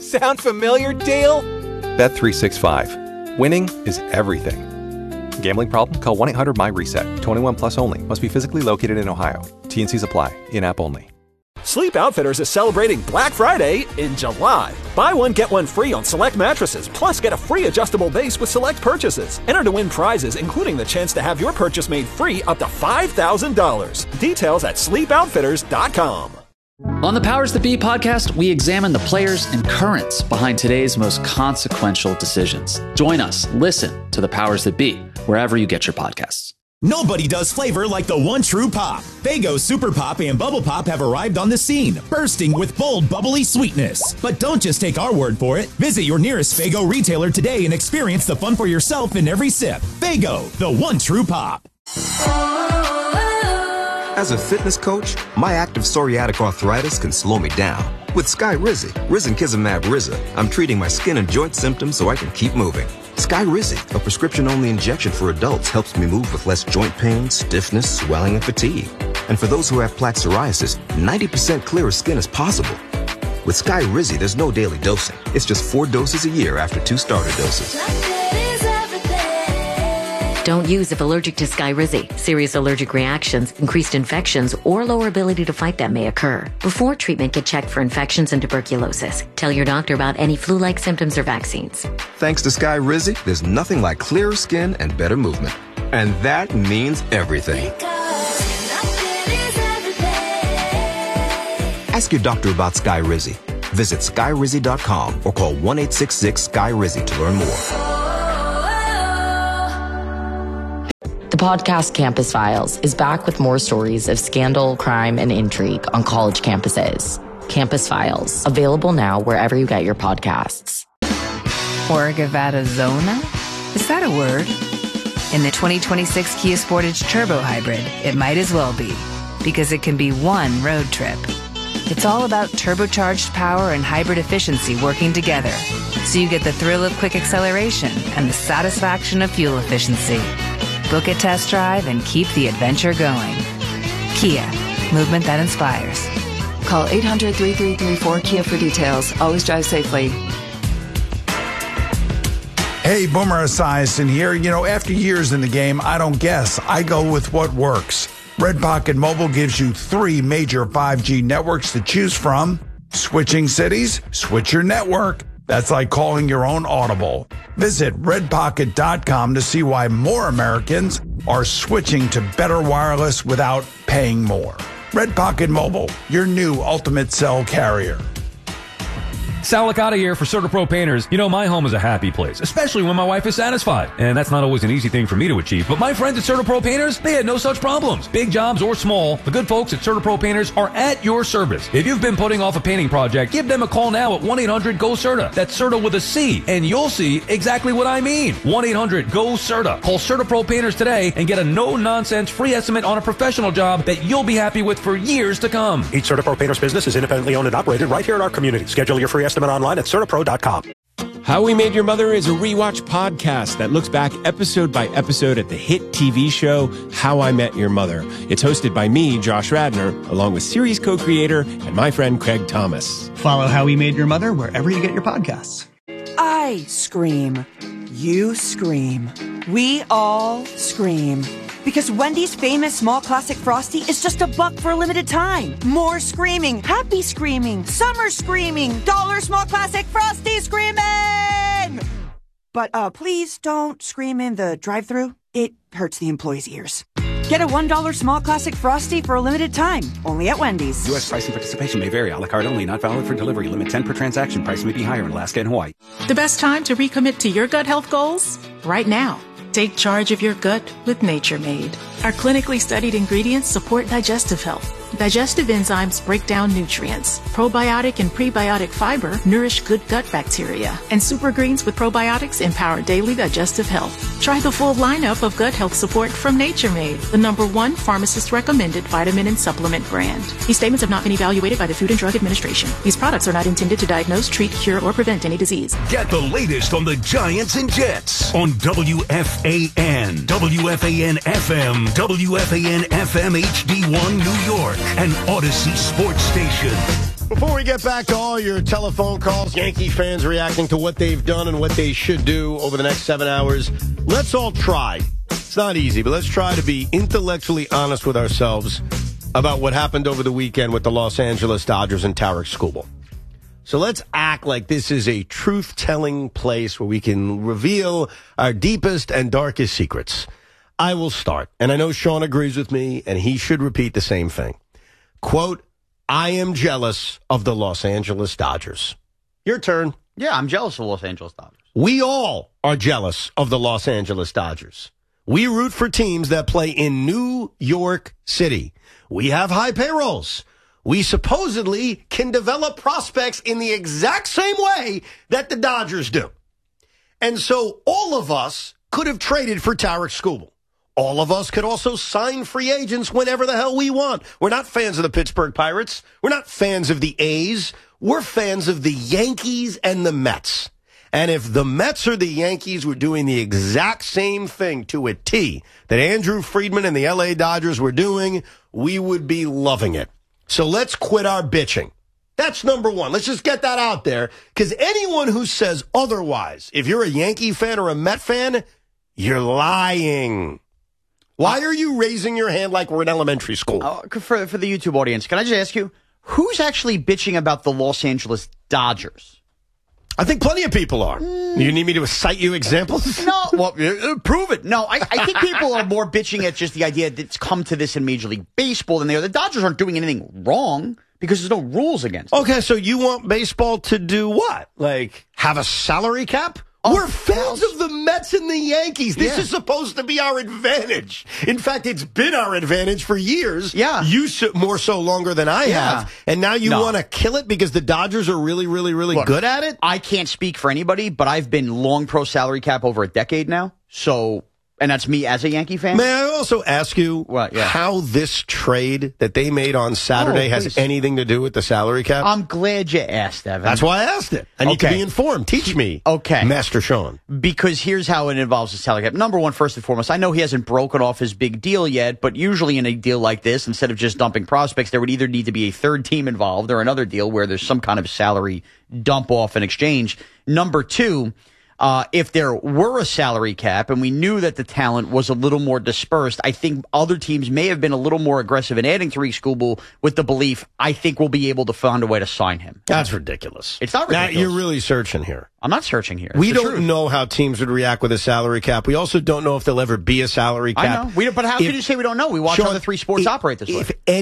Sound familiar, Dale? Bet365. Winning is everything. Gambling problem? Call 1-800-MY-RESET. 21 plus only. Must be physically located in Ohio. T&Cs apply. In-app only. Sleep Outfitters is celebrating Black Friday in July. Buy one, get one free on select mattresses, plus get a free adjustable base with select purchases. Enter to win prizes, including the chance to have your purchase made free up to $5,000. Details at sleepoutfitters.com. On the Powers That Be podcast, we examine the players and currents behind today's most consequential decisions. Join us. Listen to the Powers That Be, wherever you get your podcasts. Nobody does flavor like the one true pop. Faygo Super Pop and Bubble Pop have arrived on the scene, bursting with bold, bubbly sweetness. But don't just take our word for it. Visit your nearest Faygo retailer today and experience the fun for yourself in every sip. Faygo, the one true pop. As a fitness coach, my active psoriatic arthritis can slow me down. With Skyrizi, Risankizumab Riza, I'm treating my skin and joint symptoms so I can keep moving. Skyrizi, a prescription-only injection for adults, helps me move with less joint pain, stiffness, swelling, and fatigue. And for those who have plaque psoriasis, 90% clearer skin is possible. With Skyrizi, there's no daily dosing. It's just 4 doses a year after 2 starter doses. Don't use if allergic to Skyrizi. Serious allergic reactions, increased infections, or lower ability to fight them may occur. Before treatment, get checked for infections and tuberculosis. Tell your doctor about any flu-like symptoms or vaccines. Thanks to Skyrizi, there's nothing like clearer skin and better movement. And that means everything. Ask your doctor about Skyrizi. Visit Skyrizi.com or call 1-866-SKY-RIZI to learn more. The podcast Campus Files is back with more stories of scandal, crime, and intrigue on college campuses. Campus Files, available now wherever you get your podcasts. Orgavattazona? Is that a word? In the 2026 Kia Sportage Turbo Hybrid, it might as well be, because it can be one road trip. It's all about turbocharged power and hybrid efficiency working together, so you get the thrill of quick acceleration and the satisfaction of fuel efficiency. Book a test drive and keep the adventure going. Kia, movement that inspires. Call 800-3334-KIA for details. Always drive safely. Hey, Boomer Esiason here. You know, after years in the game, I don't guess. I go with what works. Red Pocket Mobile gives you 3 major 5G networks to choose from. Switching cities, switch your network. That's like calling your own Audible. Visit redpocket.com to see why more Americans are switching to better wireless without paying more. Red Pocket Mobile, your new ultimate cell carrier. Sal Licata here for CertaPro Painters. You know, my home is a happy place, especially when my wife is satisfied. And that's not always an easy thing for me to achieve. But my friends at CertaPro Painters, they had no such problems. Big jobs or small, the good folks at CertaPro Painters are at your service. If you've been putting off a painting project, give them a call now at 1-800-GO-CERTA. That's CERTA with a C, and you'll see exactly what I mean. 1-800-GO-CERTA. Call CertaPro Painters today and get a no-nonsense free estimate on a professional job that you'll be happy with for years to come. Each CertaPro Painters business is independently owned and operated right here in our community. Schedule your free estimate online at CertaPro.com. How We Made Your Mother is a rewatch podcast that looks back episode by episode at the hit TV show How I Met Your Mother. It's hosted by me, Josh Radnor, along with series co-creator and my friend Craig Thomas. Follow How We Made Your Mother wherever you get your podcasts. I scream. You scream. We all scream. Because Wendy's famous small classic Frosty is just $1 for a limited time. More screaming, happy screaming, summer screaming, dollar small classic Frosty screaming! But please don't scream in the drive-thru. It hurts the employees' ears. Get a $1 small classic Frosty for a limited time, only at Wendy's. U.S. price and participation may vary. A la carte only, not valid for delivery. Limit 10 per transaction. Price may be higher in Alaska and Hawaii. The best time to recommit to your gut health goals? Right now. Take charge of your gut with Nature Made. Our clinically studied ingredients support digestive health. Digestive enzymes break down nutrients. Probiotic and prebiotic fiber nourish good gut bacteria. And super greens with probiotics empower daily digestive health. Try the full lineup of gut health support from Nature Made, the #1 pharmacist-recommended vitamin and supplement brand. These statements have not been evaluated by the Food and Drug Administration. These products are not intended to diagnose, treat, cure, or prevent any disease. Get the latest on the Giants and Jets on WFAN, WFAN FM, WFAN FM HD1 New York, and Odyssey Sports Station. Before we get back to all your telephone calls, Yankee fans reacting to what they've done and what they should do over the next 7 hours, let's all try. It's not easy, but let's try to be intellectually honest with ourselves about what happened over the weekend with the Los Angeles Dodgers and Tarek Skubal. So let's act like this is a truth-telling place where we can reveal our deepest and darkest secrets. I will start, and I know Sean agrees with me, and he should repeat the same thing. Quote, I am jealous of the Los Angeles Dodgers. Your turn. Yeah, I'm jealous of the Los Angeles Dodgers. We all are jealous of the Los Angeles Dodgers. We root for teams that play in New York City. We have high payrolls. We supposedly can develop prospects in the exact same way that the Dodgers do. And so all of us could have traded for Tarek Skubal. All of us could also sign free agents whenever the hell we want. We're not fans of the Pittsburgh Pirates. We're not fans of the A's. We're fans of the Yankees and the Mets. And if the Mets or the Yankees were doing the exact same thing to a T that Andrew Friedman and the LA Dodgers were doing, we would be loving it. So let's quit our bitching. That's number one. Let's just get that out there, because anyone who says otherwise, if you're a Yankee fan or a Met fan, you're lying. Why are you raising your hand like we're in elementary school? For the YouTube audience, can I just ask you, who's actually bitching about the Los Angeles Dodgers? I think plenty of people are. You need me to cite you examples? No, well, prove it. No, I think people are more bitching at just the idea that it's come to this in Major League Baseball than they are. The Dodgers aren't doing anything wrong because there's no rules against it. Okay, so you want baseball to do what? Like, have a salary cap? We're fans of the Mets and the Yankees. This is supposed to be our advantage. In fact, it's been our advantage for years. Yeah. You more so longer than I have. And now you want to kill it because the Dodgers are really, really, really good at it? I can't speak for anybody, but I've been long pro salary cap over a decade now. So, and that's me as a Yankee fan. May I also ask you how this trade that they made on Saturday has anything to do with the salary cap? I'm glad you asked, Evan. That's why I asked it. I need to be informed. Teach me, Master Sean. Because here's how it involves the salary cap. Number one, first and foremost, I know he hasn't broken off his big deal yet, but usually in a deal like this, instead of just dumping prospects, there would either need to be a third team involved or another deal where there's some kind of salary dump off in exchange. Number two, if there were a salary cap and we knew that the talent was a little more dispersed, I think other teams may have been a little more aggressive in adding Tarek Skubal with the belief, I think we'll be able to find a way to sign him. That's ridiculous. It's not ridiculous. Now, you're really searching here. I'm not searching here. We don't know how teams would react with a salary cap. We also don't know if there'll ever be a salary cap. I know. But how can you say we don't know? We watch other three sports operate this way.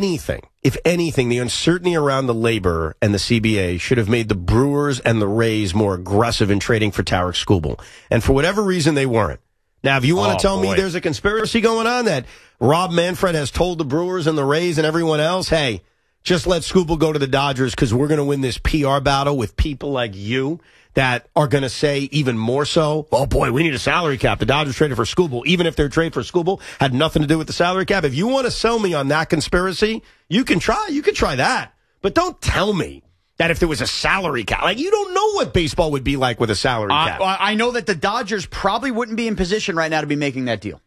If anything, the uncertainty around the labor and the CBA should have made the Brewers and the Rays more aggressive in trading for Tarek Skubal. And for whatever reason, they weren't. Now, if you want to tell me there's a conspiracy going on that Rob Manfred has told the Brewers and the Rays and everyone else, hey, just let Skubal go to the Dodgers because we're going to win this PR battle with people like you that are going to say even more so, oh boy, we need a salary cap. The Dodgers traded for Skubal, even if their trade for Skubal had nothing to do with the salary cap. If you want to sell me on that conspiracy, you can try. You can try that. But don't tell me that if there was a salary cap, like you don't know what baseball would be like with a salary cap. I know that the Dodgers probably wouldn't be in position right now to be making that deal.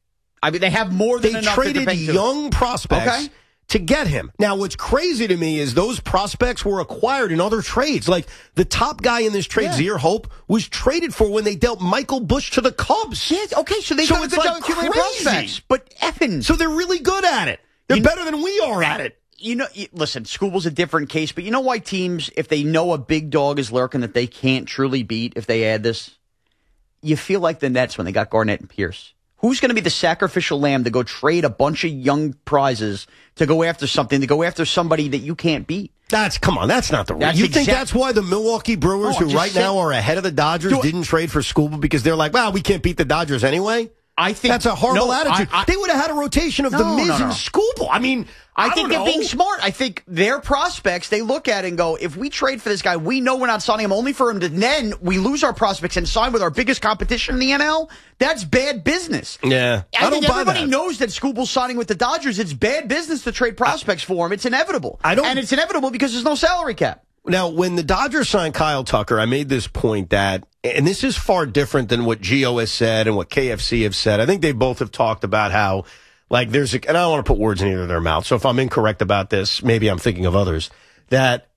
I mean, they have more than enough. They traded young prospects to get him. Now, what's crazy to me is those prospects were acquired in other trades. Like the top guy in this trade, Zaire Hope, was traded for when they dealt Michael Busch to the Cubs. Yes, okay, so they've done a good job accumulating prospects. But Evan, so they're really good at it. They're better than we are at it. You know, listen, Skubal's a different case, but you know why teams, if they know a big dog is lurking that they can't truly beat if they add this? You feel like the Nets when they got Garnett and Pierce. Who's going to be the sacrificial lamb to go trade a bunch of young prizes to go after something, to go after somebody that you can't beat? Come on, that's not the reason. You think that's why the Milwaukee Brewers, who right now are ahead of the Dodgers, didn't trade for Skubal because they're like, well, we can't beat the Dodgers anyway? I think that's a horrible attitude. They would have had a rotation of the Miz and Skubal. I mean, I think they're being smart. I think their prospects, they look at it and go, if we trade for this guy, we know we're not signing him only for him to then we lose our prospects and sign with our biggest competition in the NL. That's bad business. Yeah. I think everybody knows that Skubal's signing with the Dodgers. It's bad business to trade prospects for him. It's inevitable. And it's inevitable because there's no salary cap. Now, when the Dodgers signed Kyle Tucker, I made this point that, and this is far different than what Gio has said and what KFC have said. I think they both have talked about how, like, and I don't want to put words in either of their mouths, so if I'm incorrect about this, maybe I'm thinking of others, that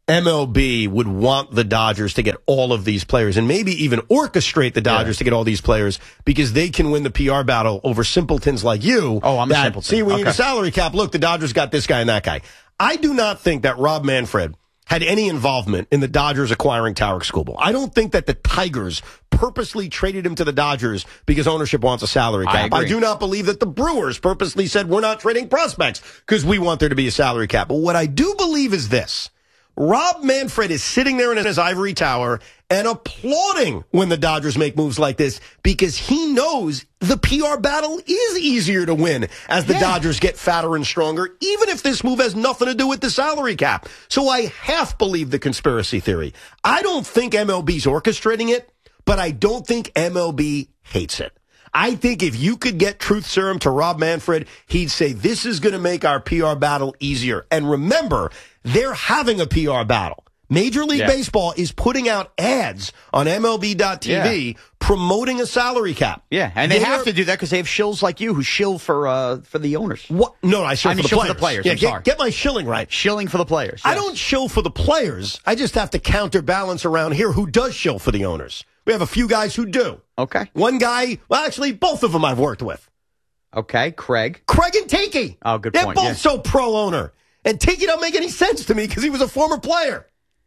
MLB would want the Dodgers to get all of these players and maybe even orchestrate the Dodgers to get all these players because they can win the PR battle over simpletons like you. Oh, I'm a simpleton. See, we need a salary cap. Look, the Dodgers got this guy and that guy. I do not think that Rob Manfred had any involvement in the Dodgers acquiring Tarek Skubal. I don't think that the Tigers purposely traded him to the Dodgers because ownership wants a salary cap. I do not believe that the Brewers purposely said we're not trading prospects because we want there to be a salary cap. But what I do believe is this. Rob Manfred is sitting there in his ivory tower and applauding when the Dodgers make moves like this because he knows the PR battle is easier to win as the Dodgers get fatter and stronger, even if this move has nothing to do with the salary cap. So I half believe the conspiracy theory. I don't think MLB's orchestrating it, but I don't think MLB hates it. I think if you could get truth serum to Rob Manfred, he'd say this is going to make our PR battle easier. And remember, they're having a PR battle. Major League Baseball is putting out ads on MLB.tv promoting a salary cap. Yeah, and they have to do that because they have shills like you who shill for the owners. What? No, I shill for the players. Yeah, I'm sorry. Get my shilling right. Shilling for the players. Yes. I don't shill for the players. I just have to counterbalance around here who does shill for the owners. We have a few guys who do. Okay. One guy, well, actually, both of them I've worked with. Okay, Craig and Tiki. Oh, good They're point. They're both so pro-owner. And Tiki don't make any sense to me because he was a former player.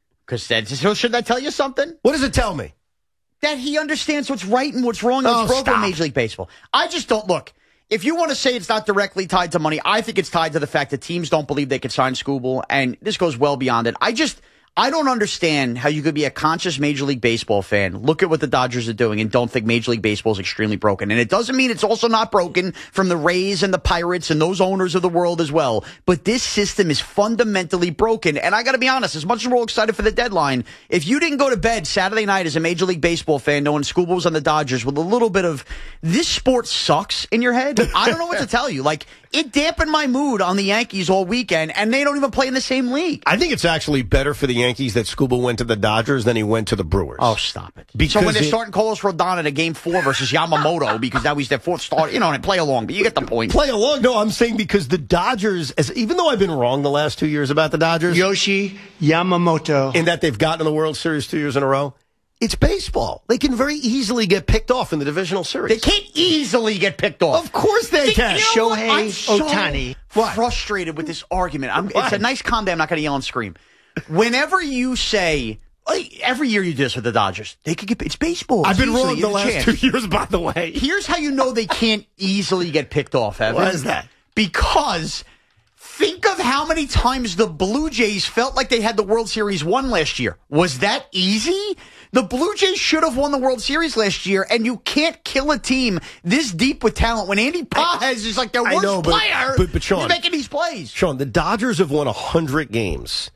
So should that tell you something? What does it tell me? That he understands what's right and what's wrong and what's broken in Major League Baseball. I just don't look. If you want to say it's not directly tied to money, I think it's tied to the fact that teams don't believe they could sign Skubal, and this goes well beyond it. I don't understand how you could be a conscious Major League Baseball fan, look at what the Dodgers are doing, and don't think Major League Baseball is extremely broken. And it doesn't mean it's also not broken from the Rays and the Pirates and those owners of the world as well. But this system is fundamentally broken. And I got to be honest, as much as we're all excited for the deadline, if you didn't go to bed Saturday night as a Major League Baseball fan knowing Skubal was on the Dodgers with a little bit of this sport sucks in your head, I don't know what to tell you. Like, it dampened my mood on the Yankees all weekend, and they don't even play in the same league. I think it's actually better for the Yankees that Skubal went to the Dodgers than he went to the Brewers. Oh, stop it. Because so when they're starting Carlos Rodon in a Game 4 versus Yamamoto, because now he's their fourth starter, and play along, but you get the point. Play along? No, I'm saying because the Dodgers, even though I've been wrong the last 2 years about the Dodgers. Yoshi Yamamoto. In that they've gotten in the World Series 2 years in a row. It's baseball. They can very easily get picked off in the divisional series. They can't easily get picked off. Of course they can. Shohei Ohtani. Frustrated with this argument. It's a nice calm down. I'm not going to yell and scream. Whenever you say, every year you do this with the Dodgers, they could get. It's baseball. I've been wrong the last 2 years, by the way. Here's how you know they can't easily get picked off, Evan. Why is that? Because think of how many times the Blue Jays felt like they had the World Series won last year. Was that easy? The Blue Jays should have won the World Series last year, and you can't kill a team this deep with talent when Andy Paz is like their worst player. But Sean, he's making these plays. Sean, the Dodgers have won 100 games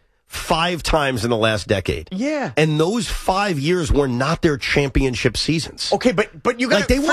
5 times in the last decade. Yeah. And those 5 years were not their championship seasons. Okay, but you got they won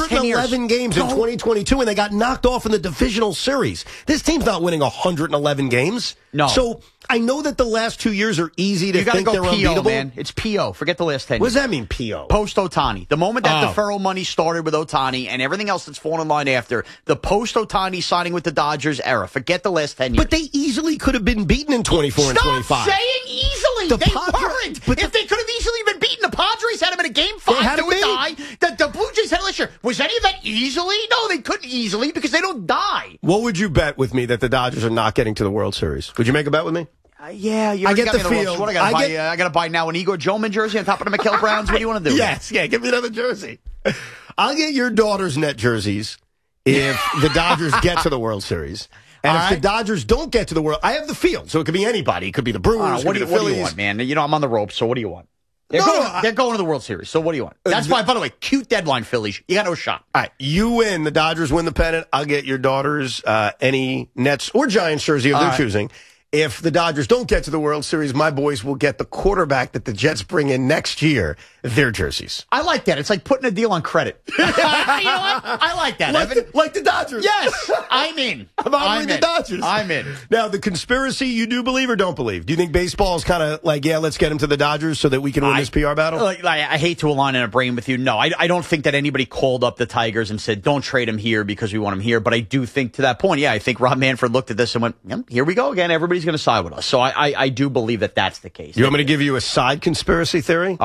111 games in 2022 and they got knocked off in the divisional series. This team's not winning 111 games. No. So I know that the last 2 years are easy to think they're unbeatable. Man. It's PO. Forget the last 10 What years. does that mean, PO? Post-Ohtani. The moment that deferral money started with Ohtani and everything else that's fallen in line after, the post-Ohtani signing with the Dodgers era. Forget the last 10 years. But they easily could have been beaten in 24 and 25. Stop saying easily. They weren't. If they could have easily been beaten, the Padres had them in a Game 5 do or die. The Blue Jays had last year. Was any of that easily? No, they couldn't easily because they don't die. What would you bet with me that the Dodgers are not getting to the World Series? Would you make a bet with me? Yeah, you I get got the me feel. What I got to buy now an Igor Joman jersey on top of the Mikael Browns. What do you want to do? Yes, give me another jersey. I'll get your daughter's net jerseys if the Dodgers get to the World Series. And if the Dodgers don't get to the World, I have the field, so it could be anybody. It could be the Brewers. What do you want, man? I'm on the ropes, so what do you want? They're going to the World Series, so what do you want? That's why, by the way, cute deadline, Phillies. You got no shot. All right, you win. The Dodgers win the pennant. I'll get your daughter's any Nets or Giants jersey of their choosing. If the Dodgers don't get to the World Series, my boys will get the quarterback that the Jets bring in next year. their jerseys. I like that. It's like putting a deal on credit. You know what? I like that, Evan. Like the Dodgers. Yes, I'm in. I'm honoring the Dodgers. I'm in. Now, the conspiracy, you do believe or don't believe? Do you think baseball is kind of like, yeah, let's get him to the Dodgers so that we can win this PR battle? I hate to align in a brain with you. No, I don't think that anybody called up the Tigers and said, don't trade him here because we want him here. But I do think to that point, I think Rob Manfred looked at this and went, here we go again. Everybody's going to side with us. So I do believe that that's the case. You want me to give you a side conspiracy theory?